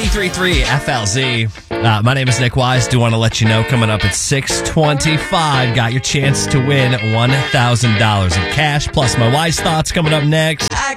93.3 FLZ. My name is Nick Wise. Do want to let you know, coming up at 6:25, got your chance to win $1,000 in cash, plus my Wise Thoughts coming up next.